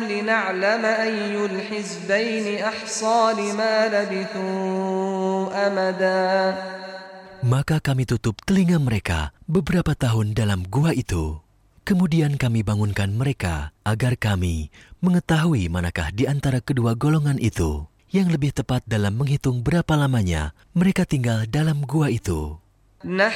لنعلم أي الحزبين أحصى لما لبثوا أمدا. Maka kami tutup telinga mereka beberapa tahun dalam gua itu. Kemudian kami bangunkan mereka agar kami mengetahui manakah di antara kedua golongan itu yang lebih tepat dalam menghitung berapa lamanya mereka tinggal dalam gua itu. نحن